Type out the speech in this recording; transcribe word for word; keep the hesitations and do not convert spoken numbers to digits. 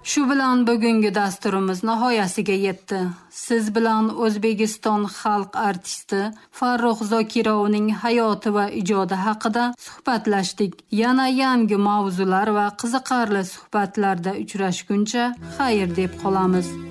Shu bilan bugungi dasturimiz nihoyasiga yetdi. Siz bilan O'zbekiston xalq artisti Farruh Zokirovning hayoti va ijodi haqida suhbatlashdik. Yana yangi mavzular va qiziqarli suhbatlarda uchrashguncha xayr deb qolamiz.